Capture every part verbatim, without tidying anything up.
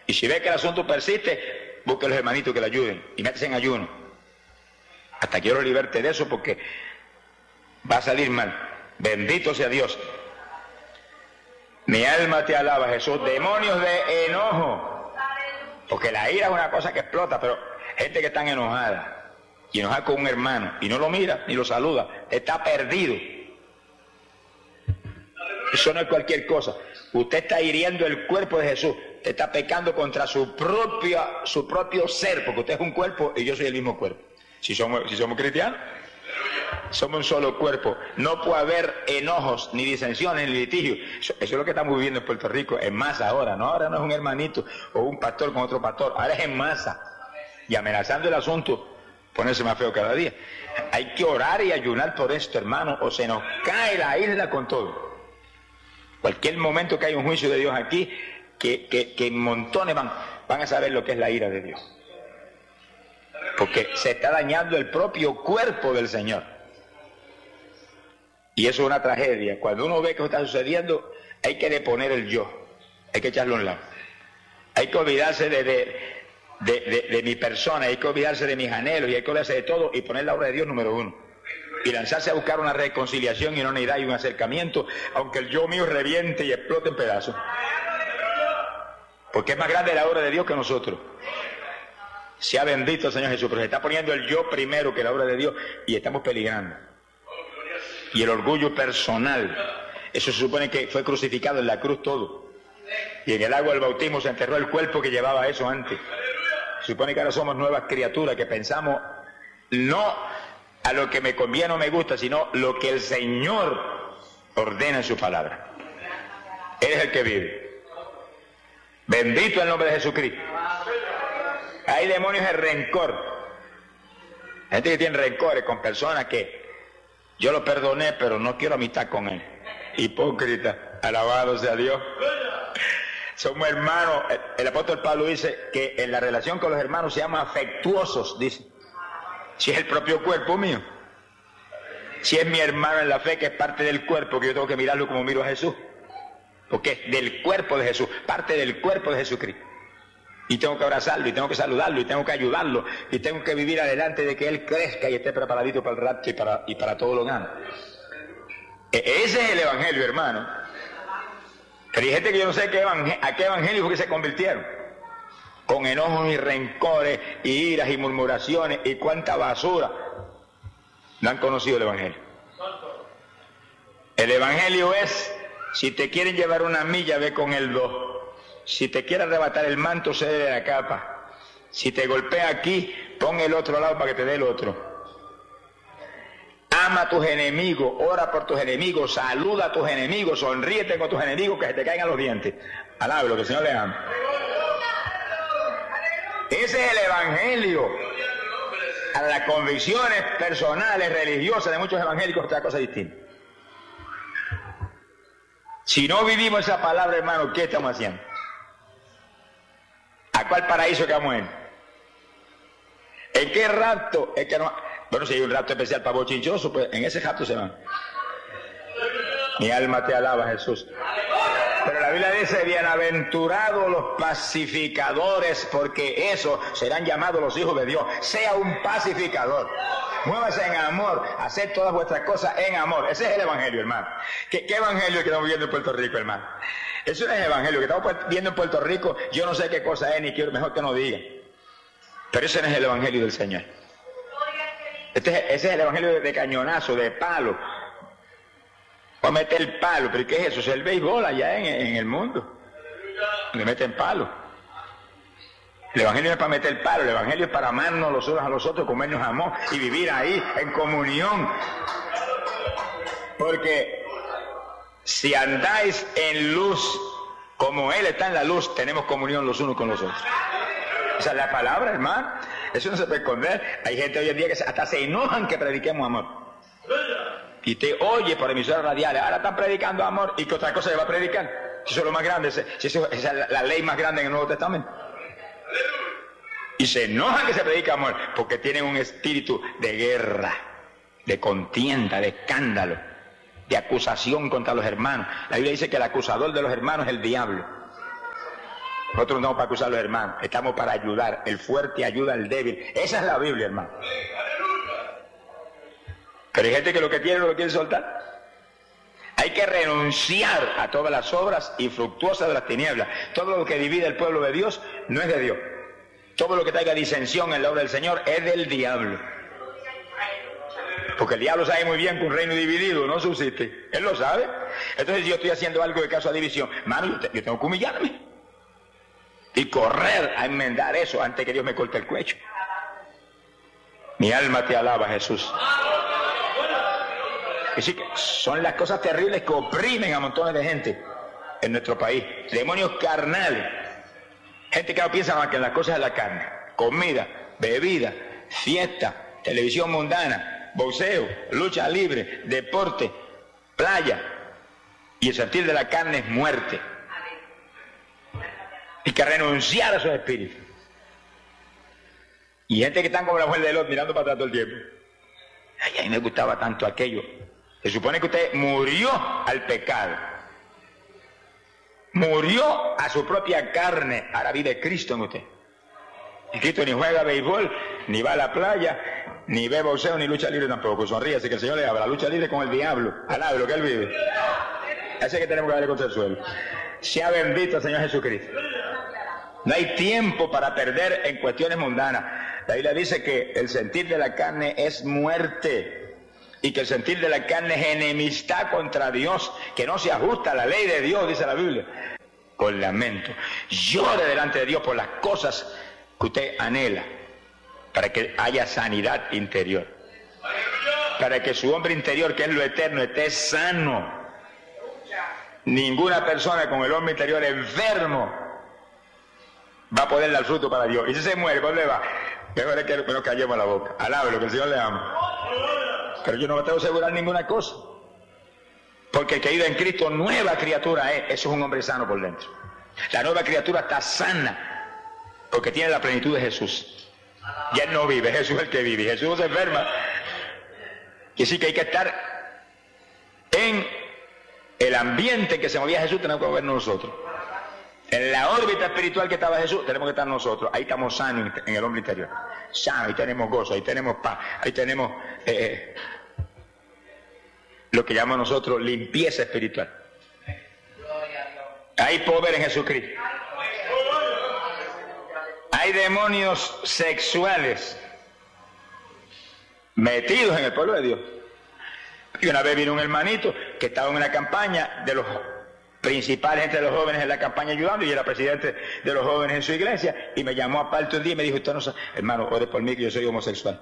Y si ve que el asunto persiste, busque a los hermanitos que le ayuden y métese en ayuno. Hasta que yo lo liberte de eso, porque va a salir mal. Bendito sea Dios. Mi alma te alaba, Jesús. Demonios de enojo. Porque la ira es una cosa que explota, pero gente que está enojada, y enojada con un hermano, y no lo mira, ni lo saluda, está perdido. Eso no es cualquier cosa. Usted está hiriendo el cuerpo de Jesús. Usted está pecando contra su propia, su propio ser, porque usted es un cuerpo y yo soy el mismo cuerpo. Si somos, si somos cristianos, somos un solo cuerpo. No puede haber enojos, ni disensiones, ni litigios. Eso, eso es lo que estamos viviendo en Puerto Rico, en masa ahora. No, ahora no es un hermanito o un pastor con otro pastor. Ahora es en masa. Y amenazando el asunto, ponerse más feo cada día. Hay que orar y ayunar por esto, hermano, o se nos cae la isla con todo. Cualquier momento que haya un juicio de Dios aquí, que, que, que montones van, van a saber lo que es la ira de Dios. Porque se está dañando el propio cuerpo del Señor. Y eso es una tragedia. Cuando uno ve que está sucediendo, hay que deponer el yo. Hay que echarlo a un lado. Hay que olvidarse de, de, de, de, de mi persona, hay que olvidarse de mis anhelos y hay que olvidarse de todo y poner la obra de Dios número uno. Y lanzarse a buscar una reconciliación y una unidad y un acercamiento, aunque el yo mío reviente y explote en pedazos. Porque es más grande la obra de Dios que nosotros. Sea bendito el Señor Jesús, pero se está poniendo el yo primero que la obra de Dios y estamos peligrando. Y el orgullo personal, eso se supone que fue crucificado en la cruz todo. Y en el agua del bautismo se enterró el cuerpo que llevaba eso antes. Se supone que ahora somos nuevas criaturas que pensamos no a lo que me conviene o me gusta, sino lo que el Señor ordena en su palabra. Él es el que vive. Bendito el nombre de Jesucristo. Hay demonios de rencor. Gente que tiene rencores con personas que yo lo perdoné, pero no quiero amistad con él. Hipócrita, alabado sea Dios. Somos hermanos. El, el apóstol Pablo dice que en la relación con los hermanos se llama afectuosos, dice. Si es el propio cuerpo mío. Si es mi hermano en la fe, que es parte del cuerpo, que yo tengo que mirarlo como miro a Jesús. Porque es del cuerpo de Jesús, parte del cuerpo de Jesucristo. Y tengo que abrazarlo, y tengo que saludarlo, y tengo que ayudarlo, y tengo que vivir adelante de que él crezca y esté preparadito para el rapto y para, y para todo lo gano. E- ese es el evangelio, hermano. Pero hay gente que yo no sé qué evangel- a qué evangelio fue que se convirtieron. Con enojos y rencores, y iras y murmuraciones, y cuánta basura. No han conocido el evangelio. El evangelio es, si te quieren llevar una milla, ve con el dos. Si te quiere arrebatar el manto, cede de la capa. Si te golpea aquí, pon el otro lado para que te dé el otro. Ama a tus enemigos, ora por tus enemigos, saluda a tus enemigos, sonríete con tus enemigos, que se te caigan los dientes. Alabe lo que el Señor le ama. Ese es el evangelio. A las convicciones personales, religiosas de muchos evangélicos, otra cosa distinta. Si no vivimos esa palabra, hermano, ¿qué estamos haciendo? ¿A cuál paraíso que vamos en? ¿En qué rapto? Es que no... Bueno, si hay un rapto especial para bochinchoso, pues en ese rapto se van. Mi alma te alaba, Jesús. Pero la Biblia dice, bienaventurados los pacificadores, porque esos serán llamados los hijos de Dios. Sea un pacificador. Muévase en amor, haced todas vuestras cosas en amor. Ese es el evangelio, hermano. ¿Qué, qué evangelio que estamos viendo en Puerto Rico, hermano? Eso no es el evangelio que estamos viendo en Puerto Rico. Yo no sé qué cosa es, ni quiero, mejor que no diga. Pero ese no es el evangelio del Señor. Este es, ese es el evangelio de, de cañonazo, de palo. Va a meter el palo, pero ¿qué es eso? Es el béisbol allá en, en el mundo. Le meten palo. El evangelio no es para meter el palo, el evangelio es para amarnos los unos a los otros, comernos amor y vivir ahí en comunión. Porque si andáis en luz, como Él está en la luz, tenemos comunión los unos con los otros. Esa es la palabra, hermano. Eso no se puede esconder. Hay gente hoy en día que hasta se enojan que prediquemos amor. Y te oye por emisoras radiales, ahora están predicando amor, ¿y qué otra cosa se va a predicar? Si eso es lo más grande, si eso es la, la ley más grande en el Nuevo Testamento. Y se enojan que se predica amor, porque tienen un espíritu de guerra, de contienda, de escándalo, de acusación contra los hermanos. La Biblia dice que el acusador de los hermanos es el diablo. Nosotros no estamos para acusar a los hermanos, estamos para ayudar. El fuerte ayuda al débil. Esa es la Biblia, hermano. Pero hay gente que lo que tiene no lo quiere soltar. Hay que renunciar a todas las obras infructuosas de las tinieblas. Todo lo que divide el pueblo de Dios no es de Dios. Todo lo que traiga disensión en la obra del Señor es del diablo. Porque el diablo sabe muy bien que un reino dividido no subsiste. Él lo sabe. Entonces si yo estoy haciendo algo de caso a división, mano, yo, te, yo tengo que humillarme y correr a enmendar eso antes que Dios me corte el cuello. Mi alma te alaba, Jesús. Y sí, son las cosas terribles que oprimen a montones de gente en nuestro país. Demonios carnales. Gente que no piensa más que en las cosas de la carne. Comida, bebida, fiesta, televisión mundana, boxeo, lucha libre, deporte, playa. Y el sentir de la carne es muerte. Hay que renunciar a esos espíritus. Y gente que están como la mujer de Lot mirando para atrás todo el tiempo. Ay, a mí me gustaba tanto aquello. Se supone que usted murió al pecado. Murió a su propia carne. Ahora vive Cristo en usted. Y Cristo ni juega béisbol, ni va a la playa, ni ve boxeo, ni lucha libre tampoco. Sonríase que el Señor le habla. La lucha libre con el diablo. Alabe lo que él vive. Así que tenemos que darle contra el suelo. Sea bendito el Señor Jesucristo. No hay tiempo para perder en cuestiones mundanas. La Biblia dice que el sentir de la carne es muerte. Y que el sentir de la carne es enemistad contra Dios, que no se ajusta a la ley de Dios, dice la Biblia. Con lamento. Llore delante de Dios por las cosas que usted anhela, para que haya sanidad interior. Para que su hombre interior, que es lo eterno, esté sano. Ninguna persona con el hombre interior enfermo va a poder dar fruto para Dios. Y si se muere, ¿dónde va? Mejor es que nos callemos la boca. Alabe lo que el Señor le ama. Pero yo no me tengo que asegurar ninguna cosa. Porque el que vive en Cristo, nueva criatura es. Eso es un hombre sano por dentro. La nueva criatura está sana. Porque tiene la plenitud de Jesús. Y él no vive, Jesús es el que vive. Jesús no se enferma. Y así que hay que estar en el ambiente en que se movía Jesús, tenemos que movernos nosotros. En la órbita espiritual que estaba Jesús, tenemos que estar nosotros. Ahí estamos sanos en el hombre interior. Sanos, ahí tenemos gozo, ahí tenemos paz, ahí tenemos eh, lo que llamamos nosotros limpieza espiritual. Hay poder en Jesucristo. Hay demonios sexuales metidos en el pueblo de Dios. Y una vez vino un hermanito que estaba en una campaña de los principales entre los jóvenes en la campaña ayudando, y era presidente de los jóvenes en su iglesia, y me llamó aparte un día y me dijo: usted no sabe, hermano, ore por mí que yo soy homosexual.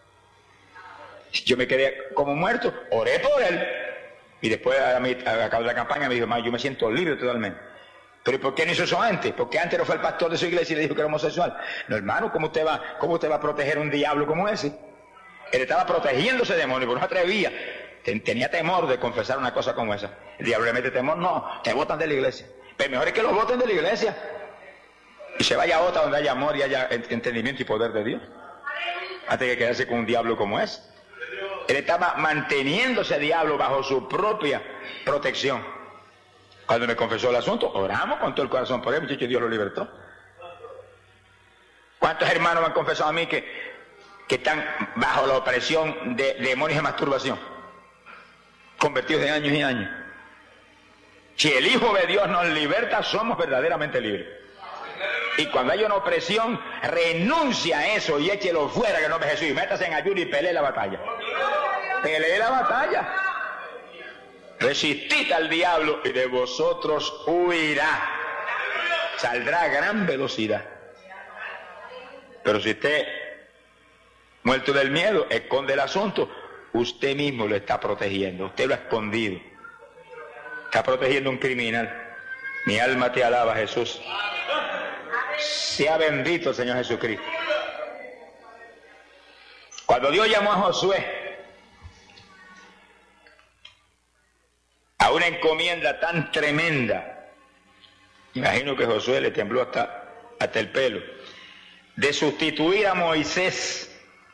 Yo me quedé como muerto, oré por él, y después a, mí, a cabo de la campaña me dijo: hermano, yo me siento libre totalmente. Pero ¿y por qué no hizo eso antes? Porque antes no fue el pastor de su iglesia y le dijo que era homosexual. No, hermano, ¿cómo usted va, cómo usted va a proteger un diablo como ese? Él estaba protegiéndose de demonio, pero no se atrevía. Tenía temor de confesar una cosa como esa. El diablo le mete temor, no, te botan de la iglesia. Pero mejor es que lo boten de la iglesia y se vaya a otra donde haya amor y haya entendimiento y poder de Dios, antes que quedarse con un diablo como ese. Él estaba manteniéndose diablo bajo su propia protección. Cuando me confesó el asunto, oramos con todo el corazón por él, muchachos, Dios lo libertó. ¿Cuántos hermanos me han confesado a mí que, que están bajo la opresión de, de demonios de masturbación? Convertidos en años y años. Si el Hijo de Dios nos liberta, somos verdaderamente libres. Y cuando hay una opresión, renuncia a eso y échelo fuera, que no me Jesús, y métase en ayuno y pelee la batalla. Pelee la batalla. Resistid al diablo y de vosotros huirá. Saldrá a gran velocidad. Pero si usted, muerto del miedo, esconde el asunto, usted mismo lo está protegiendo, usted lo ha escondido. Está protegiendo a un criminal. Mi alma te alaba, Jesús. Sea bendito el Señor Jesucristo. Cuando Dios llamó a Josué a una encomienda tan tremenda, imagino que Josué le tembló hasta, hasta el pelo, de sustituir a Moisés,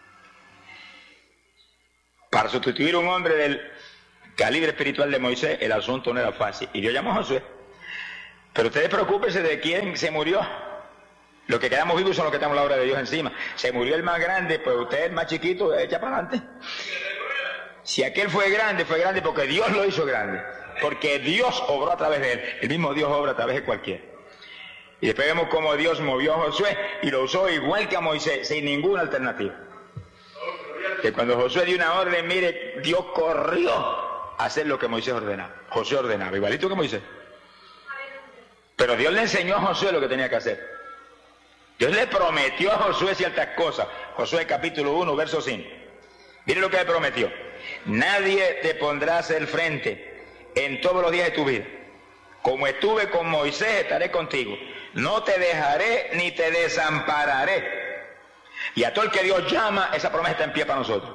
para sustituir a un hombre del calibre espiritual de Moisés, el asunto no era fácil. Y Dios llamó a Josué. Pero ustedes preocúpense de quién se murió. Los que quedamos vivos son los que tenemos la obra de Dios encima. Se murió el más grande, pues usted el más chiquito, echa para adelante. Si aquel fue grande, fue grande porque Dios lo hizo grande. Porque Dios obró a través de él. El mismo Dios obra a través de cualquiera. Y después vemos cómo Dios movió a Josué y lo usó igual que a Moisés, sin ninguna alternativa. Que cuando Josué dio una orden, mire, Dios corrió a hacer lo que Moisés ordenaba. Josué ordenaba, igualito que Moisés. Pero Dios le enseñó a Josué lo que tenía que hacer. Dios le prometió a Josué ciertas cosas. Josué capítulo uno, verso cinco. Mire lo que le prometió. Nadie te pondrá a hacer frente en todos los días de tu vida. Como estuve con Moisés, estaré contigo. No te dejaré ni te desampararé. Y a todo el que Dios llama, esa promesa está en pie para nosotros.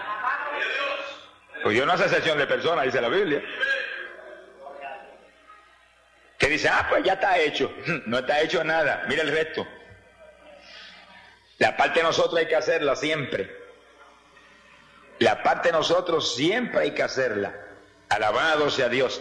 Pues Dios no hace excepción de personas, dice la Biblia. Que dice, ah, pues ya está hecho. No está hecho nada. Mira el resto. La parte de nosotros hay que hacerla siempre. La parte de nosotros siempre hay que hacerla. Alabado sea Dios.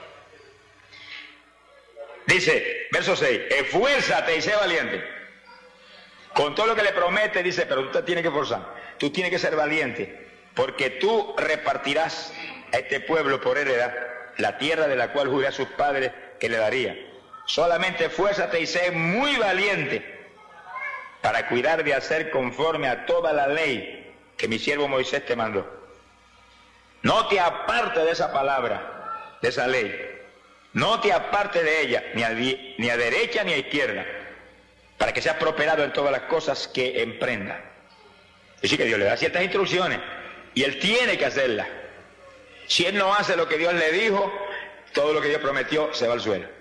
Dice, verso seis, esfuérzate y sé valiente. Con todo lo que le promete, dice, pero tú te tienes que esforzar. Tú tienes que ser valiente, porque tú repartirás a este pueblo por heredad la tierra de la cual juré a sus padres que le daría. Solamente esfuérzate y sé muy valiente para cuidar de hacer conforme a toda la ley que mi siervo Moisés te mandó. No te apartes de esa palabra, de esa ley. No te apartes de ella, ni a, ni a derecha ni a izquierda, para que seas prosperado en todas las cosas que emprenda. Es decir, que Dios le da ciertas instrucciones y él tiene que hacerlas. Si él no hace lo que Dios le dijo, todo lo que Dios prometió se va al suelo.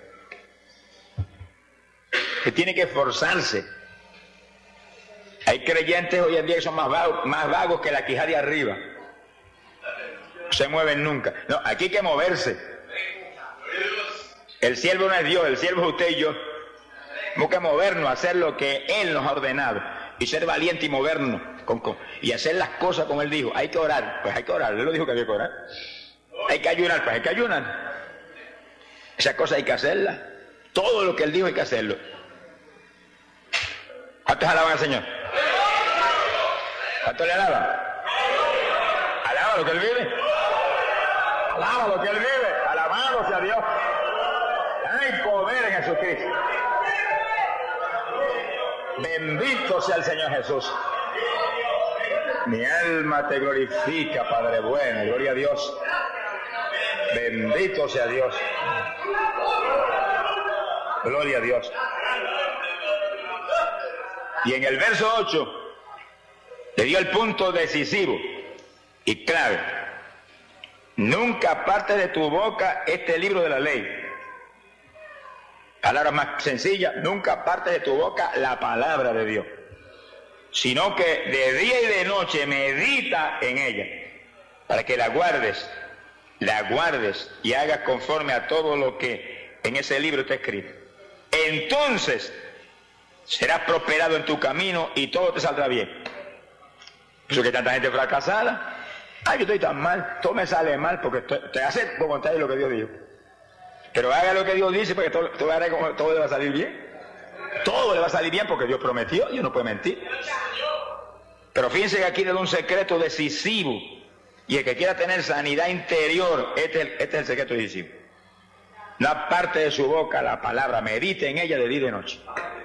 Que tiene que esforzarse. Hay creyentes hoy en día que son más vagos, más vagos que la quijada de arriba. No se mueven nunca. No, aquí hay que moverse. El siervo no es Dios, el siervo es usted y yo. Tenemos que movernos, hacer lo que Él nos ha ordenado. Y ser valiente y movernos. Con, con, y hacer las cosas como Él dijo. Hay que orar, pues hay que orar. Él lo dijo que había que orar. Hay que ayunar, pues hay que ayunar. Esas cosas hay que hacerlas. Todo lo que Él dijo hay que hacerlo. ¿Cuántos alaban al Señor? ¿Cuántos le alaban? Alaba lo que Él vive. Alaba lo que Él vive. Alabado sea Dios. Hay poder en Jesucristo. Bendito sea el Señor Jesús. Mi alma te glorifica, Padre bueno. Gloria a Dios. Bendito sea Dios. Gloria a Dios. Y en el verso ocho le dio el punto decisivo y clave. Nunca aparte de tu boca este libro de la ley. Palabra más sencilla, nunca aparte de tu boca la palabra de Dios, sino que de día y de noche medita en ella, para que la guardes, la guardes y hagas conforme a todo lo que en ese libro está escrito. Entonces serás prosperado en tu camino y todo te saldrá bien. Por eso que tanta gente fracasada. Ay, yo estoy tan mal, todo me sale mal porque estoy, te hace por contar lo que Dios dijo. Pero haga lo que Dios dice porque todo, todo, todo le va a salir bien. Todo le va a salir bien porque Dios prometió, Dios no puede mentir. Pero fíjense que aquí le da un secreto decisivo. Y el que quiera tener sanidad interior, este, este es el secreto decisivo. No aparte de su boca la palabra, medite en ella de día y de noche.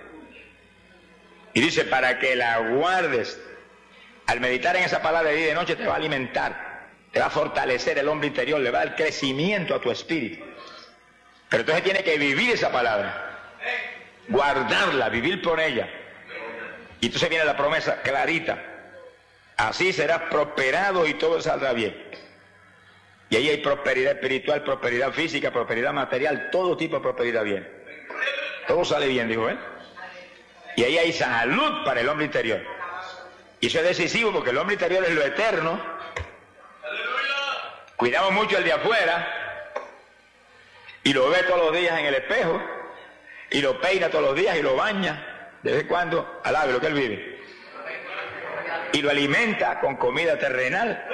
Y dice, para que la guardes, al meditar en esa palabra de día y de noche te va a alimentar, te va a fortalecer el hombre interior, le va a dar crecimiento a tu espíritu. Pero entonces tiene que vivir esa palabra, guardarla, vivir por ella. Y entonces viene la promesa clarita. Así serás prosperado y todo saldrá bien. Y ahí hay prosperidad espiritual, prosperidad física, prosperidad material, todo tipo de prosperidad bien. Todo sale bien, dijo él. Y ahí hay salud para el hombre interior. Y eso es decisivo porque el hombre interior es lo eterno. Cuidamos mucho el de afuera. Y lo ve todos los días en el espejo, y lo peina todos los días, y lo baña, de vez en cuando, alabe lo que él vive. Y lo alimenta con comida terrenal.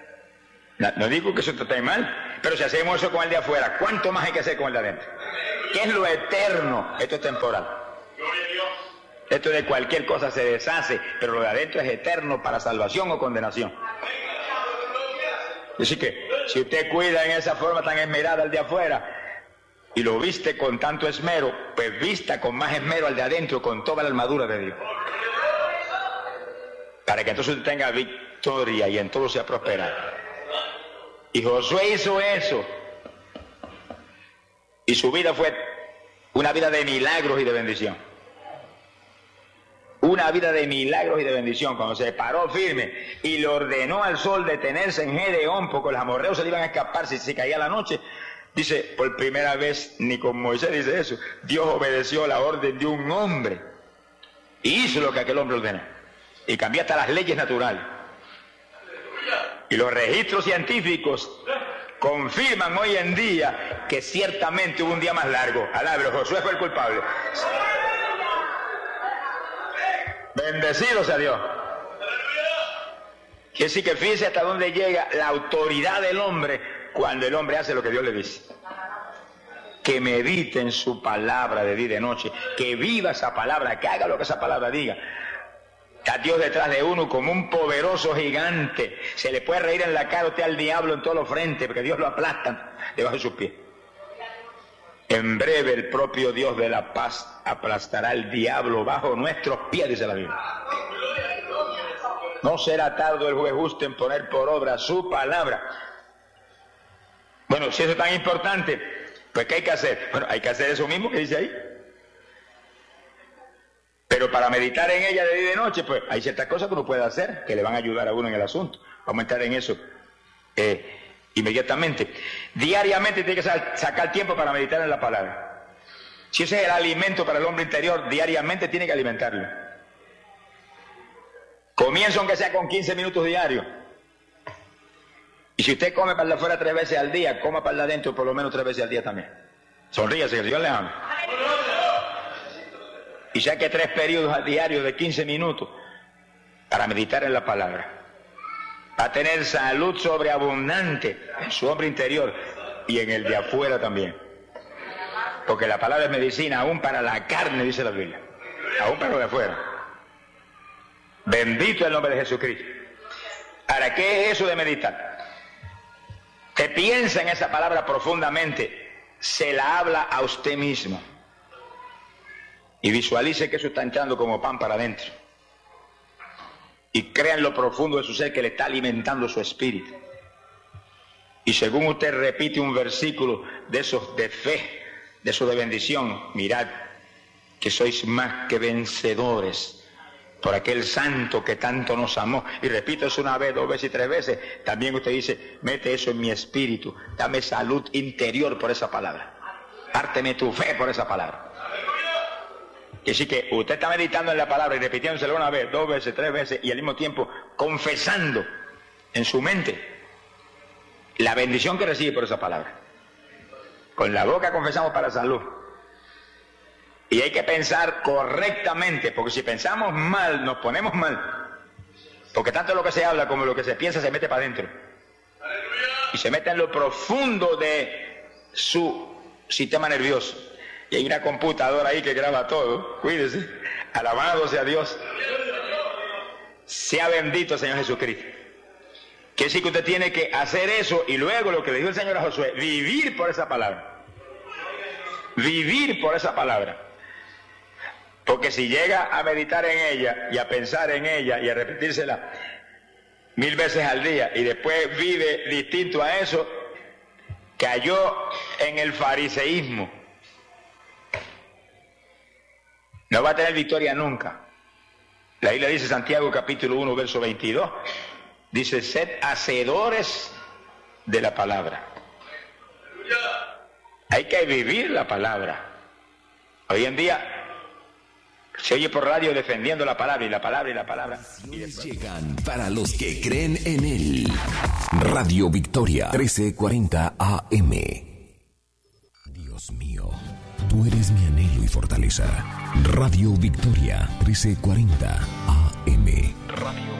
No, no digo que eso esté mal, pero si hacemos eso con el de afuera, ¿cuánto más hay que hacer con el de adentro? ¿Qué es lo eterno? Esto es temporal. Esto de cualquier cosa se deshace, pero lo de adentro es eterno para salvación o condenación. Así que, si usted cuida en esa forma tan esmerada al de afuera y lo viste con tanto esmero, pues vista con más esmero al de adentro con toda la armadura de Dios. Para que entonces usted tenga victoria y en todo sea prosperado. Y Josué hizo eso. Y su vida fue una vida de milagros y de bendición. Una vida de milagros y de bendición. Cuando se paró firme y le ordenó al sol detenerse en Gedeón, porque los amorreos se le iban a escapar si se caía la noche. Dice, por primera vez, ni con Moisés dice eso, Dios obedeció la orden de un hombre y hizo lo que aquel hombre ordenó. Y cambió hasta las leyes naturales. Y los registros científicos confirman hoy en día que ciertamente hubo un día más largo. Alabro, Josué fue el culpable. Bendecido sea Dios. Quiere decir que fíjese hasta dónde llega la autoridad del hombre cuando el hombre hace lo que Dios le dice. Que medite en su palabra de día y de noche, que viva esa palabra, que haga lo que esa palabra diga. Está Dios detrás de uno como un poderoso gigante. Se le puede reír en la cara a usted al diablo en todos los frentes, porque Dios lo aplasta debajo de sus pies. En breve el propio Dios de la paz aplastará al diablo bajo nuestros pies, dice la Biblia. No será tardo el juez justo en poner por obra su palabra. Bueno, si eso es tan importante, pues ¿qué hay que hacer? Bueno, hay que hacer eso mismo que dice ahí. Pero para meditar en ella de día y de noche, pues hay ciertas cosas que uno puede hacer que le van a ayudar a uno en el asunto. Vamos a entrar en eso eh, inmediatamente. Diariamente tiene que sacar tiempo para meditar en la palabra. Si ese es el alimento para el hombre interior, diariamente tiene que alimentarlo. Comienza aunque sea con quince minutos diarios. Y si usted come para el de afuera tres veces al día, coma para el de adentro por lo menos tres veces al día también. Sonríase, que el Dios le ama. Y saque tres periodos al diario de quince minutos para meditar en la palabra. Va a tener salud sobreabundante en su hombre interior y en el de afuera también. Porque la palabra es medicina aún para la carne, dice la Biblia. Aún para lo de afuera. Bendito el nombre de Jesucristo. Ahora, ¿qué es eso de meditar? Que piensa en esa palabra profundamente, se la habla a usted mismo. Y visualice que eso está entrando como pan para adentro. Y crea en lo profundo de su ser que le está alimentando su espíritu. Y según usted repite un versículo de esos de fe, de esos de bendición, mirad que sois más que vencedores por aquel santo que tanto nos amó. Y repito eso una vez, dos veces y tres veces. También usted dice, mete eso en mi espíritu, dame salud interior por esa palabra. Párteme tu fe por esa palabra. Y así que usted está meditando en la palabra y repitiéndosela una vez, dos veces, tres veces y al mismo tiempo confesando en su mente la bendición que recibe por esa palabra. Con la boca confesamos para salud. Y hay que pensar correctamente, porque si pensamos mal, nos ponemos mal. Porque tanto lo que se habla como lo que se piensa se mete para adentro. Y se mete en lo profundo de su sistema nervioso. Y hay una computadora ahí que graba todo. Cuídese. Alabado sea Dios. Sea bendito el Señor Jesucristo. Quiere decir que usted tiene que hacer eso y luego lo que le dijo el Señor a Josué, vivir por esa palabra. Vivir por esa palabra. Porque si llega a meditar en ella y a pensar en ella y a repetírsela mil veces al día y después vive distinto a eso, cayó en el fariseísmo. No va a tener victoria nunca. La Biblia dice, Santiago capítulo uno, verso veintidós, dice, sed hacedores de la palabra. Hay que vivir la palabra. Hoy en día se oye por radio defendiendo la palabra y la palabra y la palabra. Y después... Llegan para los que creen en él. Radio Victoria trece cuarenta A M. Dios mío, tú eres mi anhelo y fortaleza. Radio Victoria trece cuarenta A M. Radio